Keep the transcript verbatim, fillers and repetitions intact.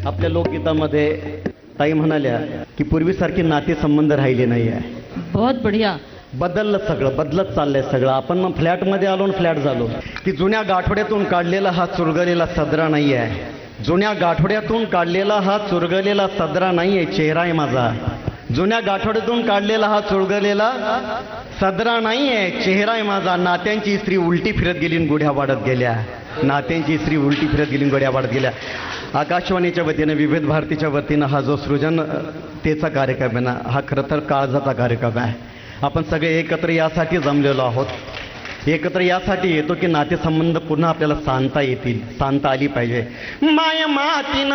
आपल्या लोकगीतामध्ये ताई म्हणाल्या की पूर्वीसारखे नातेसंबंध राहिले नाही आहे. बहुत बढ़िया. बदललं सगळं, बदलत चाललंय सगळं. आपण मग फ्लॅटमध्ये आलो आणि फ्लॅट झालो की जुन्या गाठोड्यातून काढलेला हा चुरगलेला सदरा नाही आहे. जुन्या गाठोड्यातून काढलेला हा चुरगलेला सदरा नाही आहे, चेहरा आहे माझा. जुन्या गाठोड्यातून काढलेला हा चुरगलेला सदरा नाही आहे, चेहरा आहे माझा. नात्यांची स्त्री उलटी फिरत गेली आणि गुढ्या वाढत गेल्या. नात्यांची स्त्री उलटी फिरत गेली आणि गुढ्या वाढत गेल्या. आकाशवाणीच्या वतीनं, विविध भारतीच्या वतीनं हा जो सृजनतेचा कार्यक्रम आहे ना, हा खरं तर काळजाचा कार्यक्रम आहे. आपण सगळे एकत्र यासाठी जमलेलो आहोत. एकत्र यासाठी येतो की नातेसंबंध पुन्हा आपल्याला सांगता येतील, सांगता आली पाहिजे. माय मातीनं